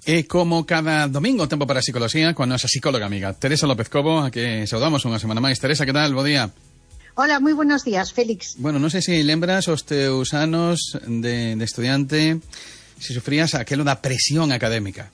Como cada domingo, tempo para a psicoloxía, coa nosa psicóloga amiga Teresa López Cobo, a que saudamos unha semana máis. Teresa, que tal? Bo día. Hola, moi buenos días, Félix. Bueno, non sei se lembras os teus anos de estudiante, se sufrías aquelo da presión académica.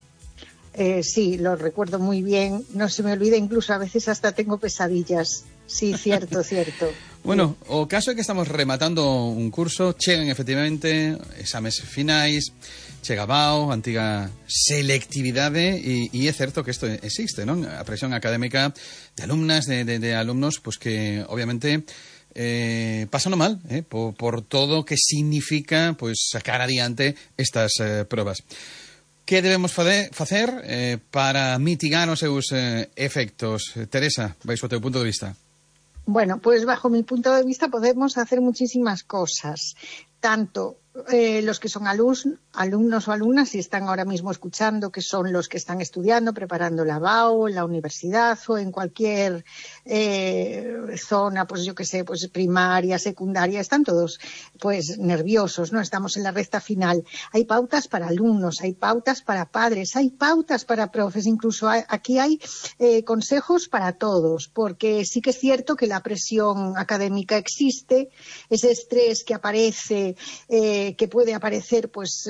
Sí, lo recuerdo muy bien. No se me olvida, incluso a veces hasta tengo pesadillas. Sí, cierto, cierto. Bueno, o caso é que estamos rematando un curso, chegan efectivamente exames finais, chega BAO, antiga selectividade, e é certo que isto existe, non? A presión académica de alumnas, de alumnos, pues que obviamente pasano mal, por todo que significa pues sacar adiante estas probas. Que debemos facer para mitigar os seus efectos? Teresa, vais ao teu punto de vista. Bueno, pues bajo mi punto de vista podemos hacer muchísimas cosas. Tanto los que son alumnos o alumnas, si están ahora mismo escuchando, que son los que están estudiando, preparando la BAO, en la universidad o en cualquier zona, pues yo que sé, pues primaria, secundaria, están todos pues nerviosos, ¿no? Estamos en la recta final. Hay pautas para alumnos, hay pautas para padres, hay pautas para profes, incluso aquí hay consejos para todos, porque sí que es cierto que la presión académica existe, ese estrés que aparece, que puede aparecer pues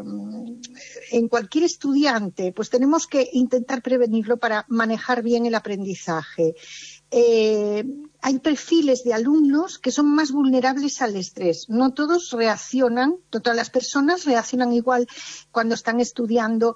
en cualquier estudiante, pues tenemos que intentar prevenirlo para manejar bien el aprendizaje. Hay perfiles de alumnos que son más vulnerables al estrés. No todos reaccionan, no todas las personas reaccionan igual cuando están estudiando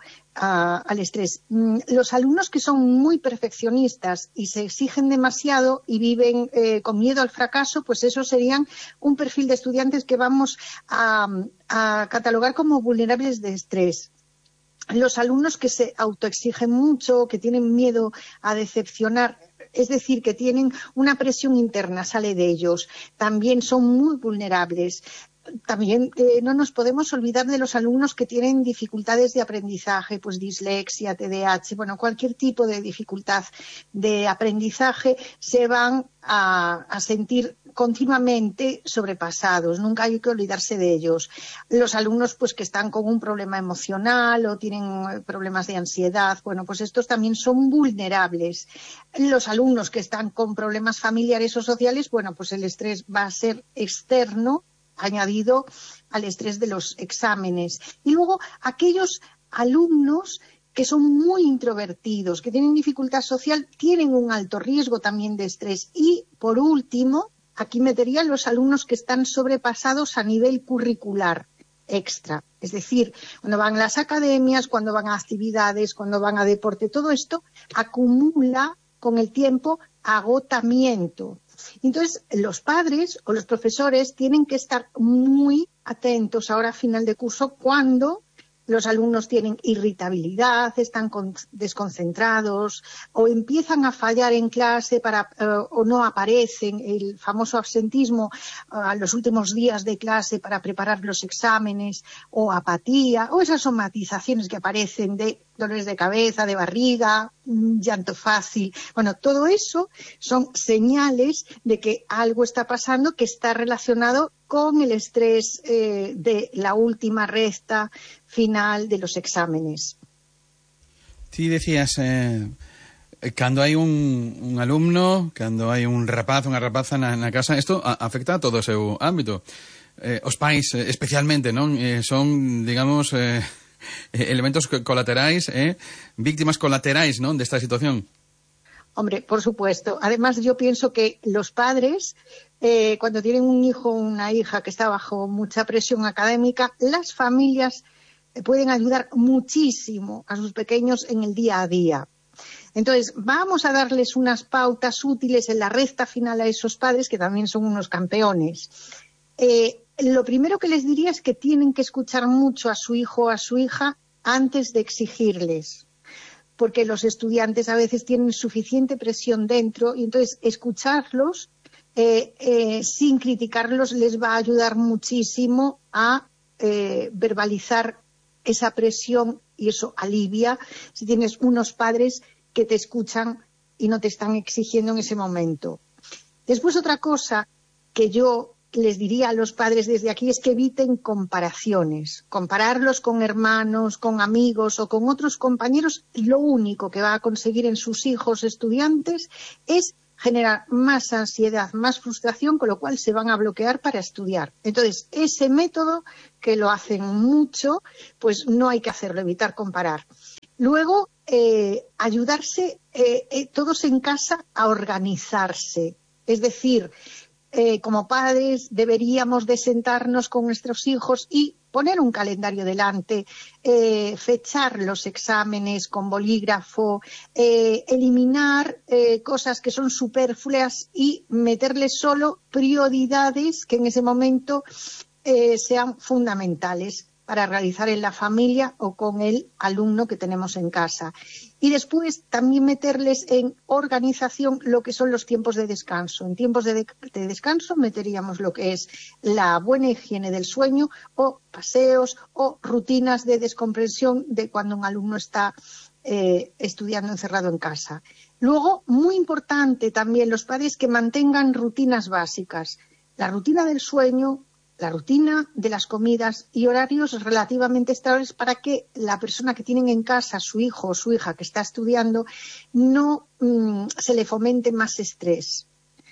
al estrés. Los alumnos que son muy perfeccionistas y se exigen demasiado y viven con miedo al fracaso, pues esos serían un perfil de estudiantes que vamos a catalogar como vulnerables de estrés. Los alumnos que se autoexigen mucho, que tienen miedo a decepcionar, es decir, que tienen una presión interna, sale de ellos, también son muy vulnerables. También no nos podemos olvidar de los alumnos que tienen dificultades de aprendizaje, pues dislexia, TDAH, bueno, cualquier tipo de dificultad de aprendizaje se van a sentir continuamente sobrepasados, nunca hay que olvidarse de ellos. Los alumnos pues que están con un problema emocional o tienen problemas de ansiedad, bueno, pues estos también son vulnerables. Los alumnos que están con problemas familiares o sociales, bueno, pues el estrés va a ser externo, añadido al estrés de los exámenes. Y luego aquellos alumnos que son muy introvertidos, que tienen dificultad social, tienen un alto riesgo también de estrés. Y, por último, aquí metería los alumnos que están sobrepasados a nivel curricular extra. Es decir, cuando van a las academias, cuando van a actividades, cuando van a deporte, todo esto acumula con el tiempo agotamiento. Entonces, los padres o los profesores tienen que estar muy atentos ahora a final de curso cuando los alumnos tienen irritabilidad, están desconcentrados o empiezan a fallar en clase o no aparecen, el famoso absentismo a los últimos días de clase para preparar los exámenes, o apatía, o esas somatizaciones que aparecen de dolores de cabeza, de barriga, llanto fácil. Bueno, todo eso son señales de que algo está pasando que está relacionado con el estrés de la última recta final de los exámenes. Ti decías, cando hai un alumno, cando hai un rapaz, unha rapaza na casa, isto afecta a todo o seu ámbito. Os pais, especialmente, non? Son, digamos, elementos colaterais, víctimas colaterais, non, desta situación. Hombre, por supuesto. Además, yo pienso que los padres, cuando tienen un hijo o una hija que está bajo mucha presión académica, las familias pueden ayudar muchísimo a sus pequeños en el día a día. Entonces, vamos a darles unas pautas útiles en la recta final a esos padres, que también son unos campeones. Lo primero que les diría es que tienen que escuchar mucho a su hijo o a su hija antes de exigirles, porque los estudiantes a veces tienen suficiente presión dentro y entonces escucharlos sin criticarlos les va a ayudar muchísimo a verbalizar esa presión, y eso alivia si tienes unos padres que te escuchan y no te están exigiendo en ese momento. Después, otra cosa que yo les diría a los padres desde aquí es que eviten comparaciones. Compararlos con hermanos, con amigos o con otros compañeros, lo único que va a conseguir en sus hijos estudiantes es generar más ansiedad, más frustración, con lo cual se van a bloquear para estudiar. Entonces, ese método, que lo hacen mucho, pues no hay que hacerlo, evitar comparar. Luego, ayudarse todos en casa a organizarse. Es decir, como padres deberíamos de sentarnos con nuestros hijos y poner un calendario delante, fechar los exámenes con bolígrafo, eliminar cosas que son superfluas y meterles solo prioridades que en ese momento sean fundamentales para realizar en la familia o con el alumno que tenemos en casa. Y después también meterles en organización lo que son los tiempos de descanso. En tiempos de descanso meteríamos lo que es la buena higiene del sueño o paseos o rutinas de descompresión de cuando un alumno está estudiando encerrado en casa. Luego, muy importante también, los padres que mantengan rutinas básicas. La rutina del sueño, la rutina de las comidas y horarios relativamente estables para que la persona que tienen en casa, su hijo o su hija que está estudiando, no se le fomente más estrés.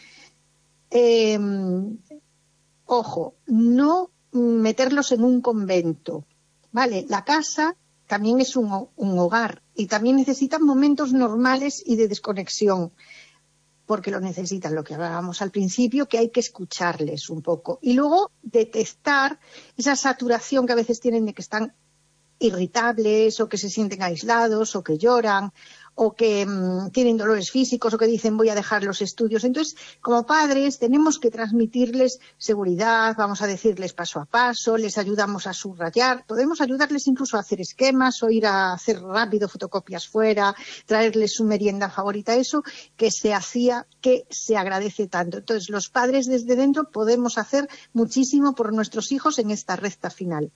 Ojo, no meterlos en un convento, ¿vale? La casa también es un hogar y también necesitan momentos normales y de desconexión, porque lo necesitan, lo que hablábamos al principio, que hay que escucharles un poco. Y luego detectar esa saturación que a veces tienen de que están irritables o que se sienten aislados o que lloran o que tienen dolores físicos o que dicen voy a dejar los estudios. Entonces, como padres tenemos que transmitirles seguridad, vamos a decirles paso a paso, les ayudamos a subrayar, podemos ayudarles incluso a hacer esquemas o ir a hacer rápido fotocopias fuera, traerles su merienda favorita, eso que se hacía, que se agradece tanto. Entonces, los padres desde dentro podemos hacer muchísimo por nuestros hijos en esta recta final.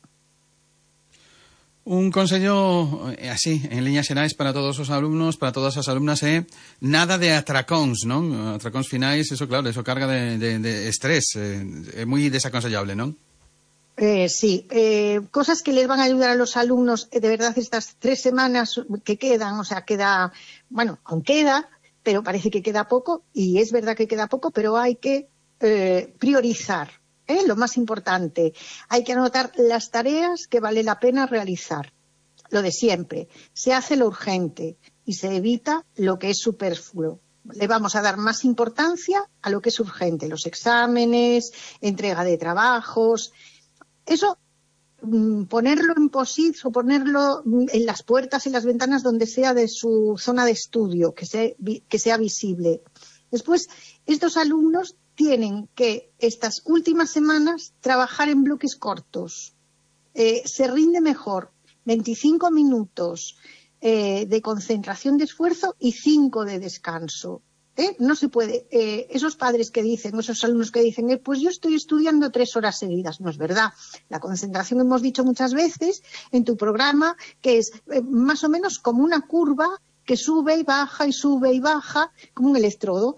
Un consejo así, en líneas generais para todos os alumnos, para todas as alumnas, nada de atracóns, non? Atracóns finais, eso claro, eso carga de estrés, é moi desaconsellable, non? Sí, cosas que les van a ayudar a los alumnos, de verdad, estas 3 semanas que quedan, o sea, queda, bueno, aún queda, pero parece que queda poco, y es verdad que queda poco, pero hay que priorizar. Lo más importante, hay que anotar las tareas que vale la pena realizar. Lo de siempre, se hace lo urgente y se evita lo que es superfluo. Le vamos a dar más importancia a lo que es urgente, los exámenes, entrega de trabajos. Eso, ponerlo en post-its o ponerlo en las puertas y las ventanas donde sea de su zona de estudio, que sea visible. Después, estos alumnos tienen que estas últimas semanas trabajar en bloques cortos. Se rinde mejor 25 minutos de concentración de esfuerzo y 5 de descanso. No se puede. Esos padres que dicen, esos alumnos que dicen, pues yo estoy estudiando 3 horas seguidas. No es verdad. La concentración, hemos dicho muchas veces en tu programa, que es más o menos como una curva que sube y baja, como un electrodo.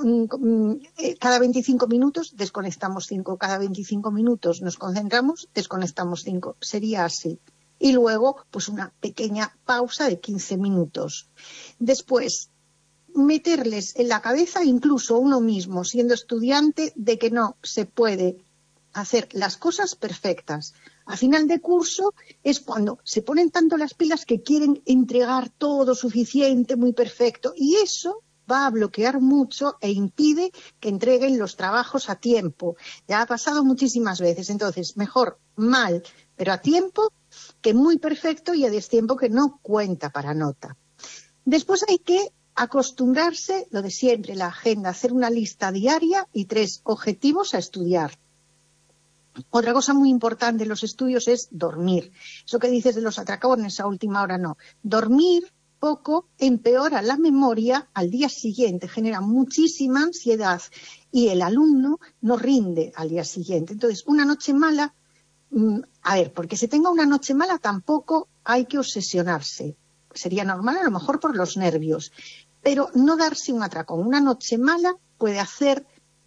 Cada 25 minutos desconectamos 5, cada 25 minutos nos concentramos, desconectamos 5. Sería así. Y luego, pues una pequeña pausa de 15 minutos. Después, meterles en la cabeza, incluso uno mismo, siendo estudiante, de que no se puede hacer las cosas perfectas. A final de curso es cuando se ponen tanto las pilas que quieren entregar todo suficiente, muy perfecto, y eso va a bloquear mucho e impide que entreguen los trabajos a tiempo. Ya ha pasado muchísimas veces. Entonces, mejor mal, pero a tiempo, que muy perfecto y a destiempo que no cuenta para nota. Después hay que acostumbrarse, lo de siempre, la agenda, hacer una lista diaria y 3 objetivos a estudiar. Otra cosa muy importante en los estudios es dormir. Eso que dices de los atracones a última hora, no. Dormir poco empeora la memoria al día siguiente, genera muchísima ansiedad y el alumno no rinde al día siguiente. Entonces, una noche mala, porque se tenga una noche mala tampoco hay que obsesionarse. Sería normal a lo mejor por los nervios, pero no darse un atracón. Una noche mala puede hacer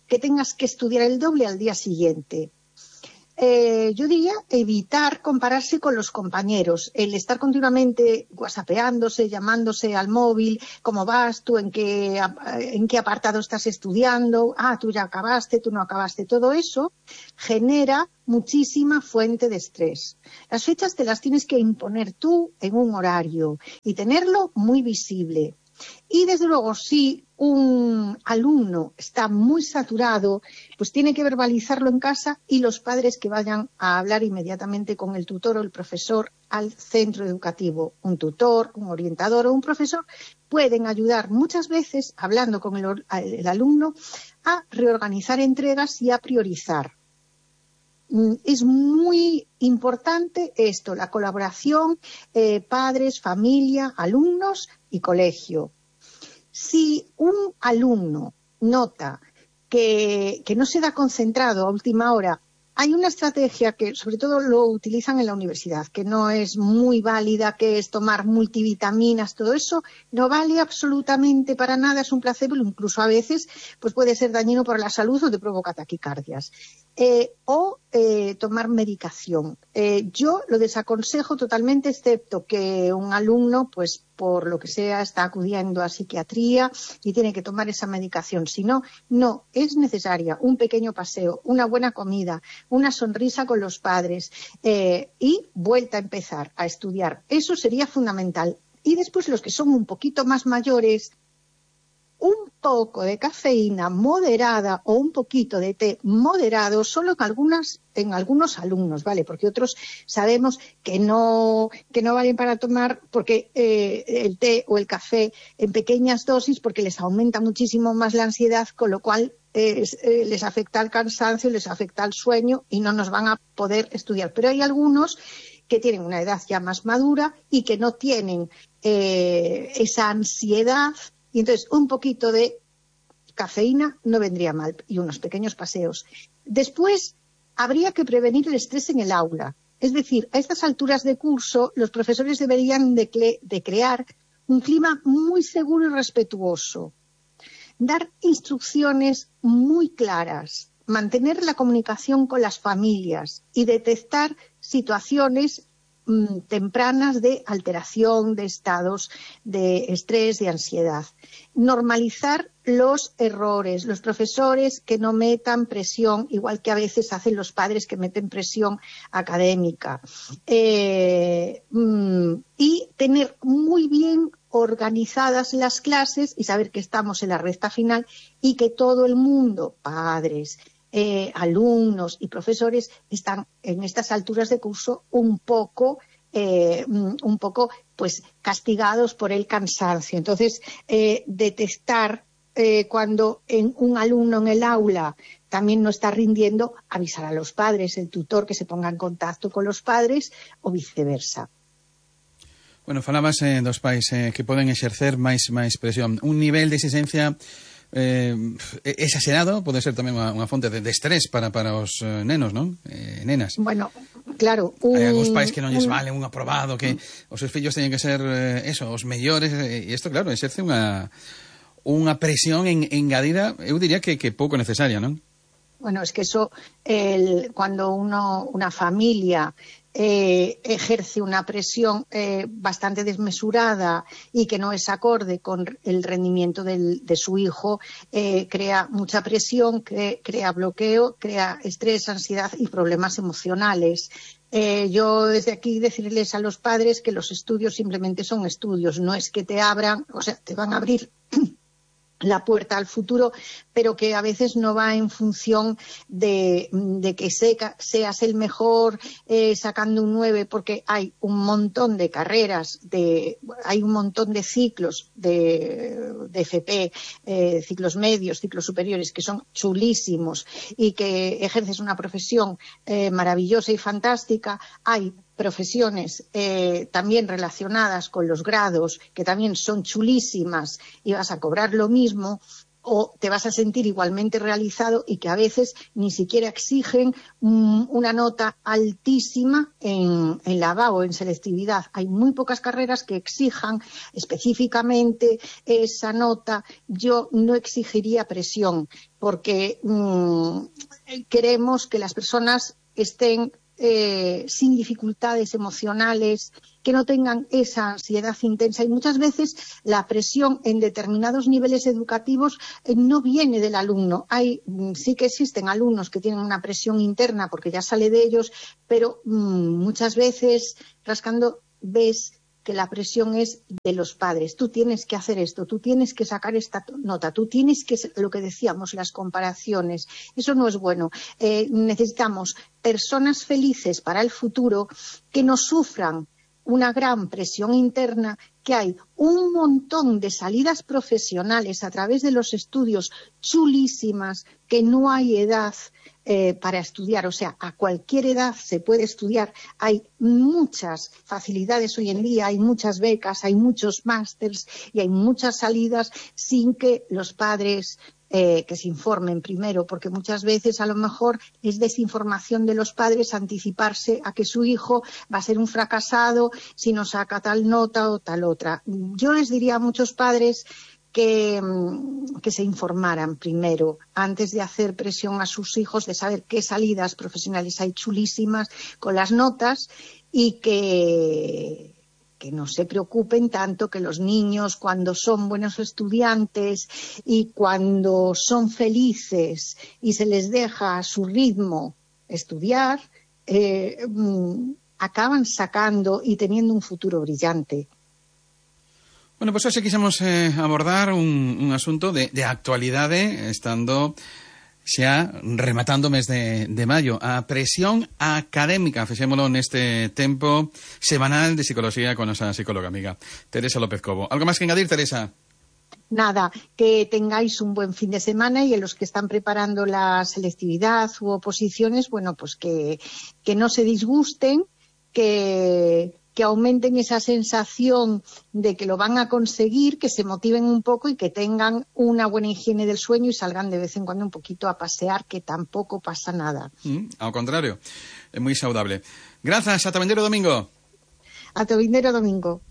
que tengas que estudiar el doble al día siguiente. Yo diría evitar compararse con los compañeros, el estar continuamente whatsappeándose, llamándose al móvil, cómo vas, tú en qué apartado estás estudiando, tú ya acabaste, tú no acabaste, todo eso genera muchísima fuente de estrés. Las fechas te las tienes que imponer tú en un horario y tenerlo muy visible. Y desde luego, si un alumno está muy saturado, pues tiene que verbalizarlo en casa y los padres que vayan a hablar inmediatamente con el tutor o el profesor al centro educativo. Un tutor, un orientador o un profesor pueden ayudar muchas veces, hablando con el alumno, a reorganizar entregas y a priorizar. Es muy importante esto, la colaboración, padres, familia, alumnos y colegio. Si un alumno nota que no se da concentrado a última hora, hay una estrategia que sobre todo lo utilizan en la universidad, que no es muy válida, que es tomar multivitaminas, todo eso no vale absolutamente para nada, es un placebo, incluso a veces pues puede ser dañino para la salud o te provoca taquicardias. Tomar medicación. Yo lo desaconsejo totalmente, excepto que un alumno, pues por lo que sea, está acudiendo a psiquiatría y tiene que tomar esa medicación. Si no, no es necesaria un pequeño paseo, una buena comida, una sonrisa con los padres y vuelta a empezar a estudiar. Eso sería fundamental. Y después los que son un poquito más mayores, un poco de cafeína moderada o un poquito de té moderado solo en algunos alumnos, ¿vale? Porque otros sabemos que no valen para tomar porque el té o el café en pequeñas dosis porque les aumenta muchísimo más la ansiedad, con lo cual les afecta el cansancio, les afecta el sueño y no nos van a poder estudiar. Pero hay algunos que tienen una edad ya más madura y que no tienen esa ansiedad. Y entonces un poquito de cafeína no vendría mal y unos pequeños paseos. Después habría que prevenir el estrés en el aula. Es decir, a estas alturas de curso los profesores deberían de crear un clima muy seguro y respetuoso. Dar instrucciones muy claras, mantener la comunicación con las familias y detectar situaciones tempranas de alteración de estados de estrés, de ansiedad. Normalizar los errores, los profesores que no metan presión, igual que a veces hacen los padres que meten presión académica. Y tener muy bien organizadas las clases y saber que estamos en la recta final y que todo el mundo, padres, alumnos y profesores están en estas alturas de curso un poco pues castigados por el cansancio. Entonces, detectar cuando un alumno en el aula también no está rindiendo, avisar a los padres, el tutor que se ponga en contacto con los padres o viceversa. Bueno, falabas dos pais que poden exercer máis presión. Un nivel de exigencia exagerado pode ser tamén unha fonte de estrés para os nenos, non? Nenas. Bueno, claro. Hai algúns pais que non lles vale un aprobado, que os seus fillos teñen que ser os mellores, e isto, claro, exerce unha presión engadida, eu diría que pouco necesaria, non? Bueno, es que eso, cuando una familia ejerce una presión bastante desmesurada y que no es acorde con el rendimiento de su hijo, crea mucha presión, crea bloqueo, crea estrés, ansiedad y problemas emocionales. Yo desde aquí decirles a los padres que los estudios simplemente son estudios, no es que te abran, o sea, te van a abrir la puerta al futuro, pero que a veces no va en función de que seas el mejor sacando un 9, porque hay un montón de carreras, hay un montón de ciclos de FP, ciclos medios, ciclos superiores, que son chulísimos y que ejerces una profesión maravillosa y fantástica. Hay profesiones también relacionadas con los grados, que también son chulísimas y vas a cobrar lo mismo, o te vas a sentir igualmente realizado, y que a veces ni siquiera exigen una nota altísima en la BAO, en selectividad. Hay muy pocas carreras que exijan específicamente esa nota. Yo no exigiría presión, porque queremos que las personas estén sin dificultades emocionales, que no tengan esa ansiedad intensa. Y muchas veces la presión en determinados niveles educativos no viene del alumno. Sí que existen alumnos que tienen una presión interna porque ya sale de ellos, pero muchas veces, rascando, ves que la presión es de los padres. Tú tienes que hacer esto, tú tienes que sacar esta nota, tú tienes que, lo que decíamos, las comparaciones. Eso no es bueno. Necesitamos personas felices para el futuro que no sufran una gran presión interna, que hay un montón de salidas profesionales a través de los estudios chulísimas, que no hay edad para estudiar, o sea, a cualquier edad se puede estudiar. Hay muchas facilidades hoy en día, hay muchas becas, hay muchos másters y hay muchas salidas, sin que los padres que se informen primero, porque muchas veces a lo mejor es desinformación de los padres anticiparse a que su hijo va a ser un fracasado si no saca tal nota o tal otra. Yo les diría a muchos padres que se informaran primero, antes de hacer presión a sus hijos, de saber qué salidas profesionales hay chulísimas con las notas, y que no se preocupen tanto, que los niños, cuando son buenos estudiantes y cuando son felices y se les deja a su ritmo estudiar, acaban sacando y teniendo un futuro brillante. Bueno, pues hoxe quixemos abordar un asunto de actualidade, estando xa rematando o mes de maio. A presión académica, fixémolo neste tempo semanal de psicología con nosa psicóloga amiga Teresa López Cobo. Algo máis que engadir, Teresa? Nada, que tengáis un buen fin de semana, y en los que están preparando la selectividad u oposiciones, bueno, pues que no se disgusten, que aumenten esa sensación de que lo van a conseguir, que se motiven un poco y que tengan una buena higiene del sueño y salgan de vez en cuando un poquito a pasear, que tampoco pasa nada. Ao contrario, é moi saudable. Grazas, ata vindeiro domingo. Ata vindeiro domingo.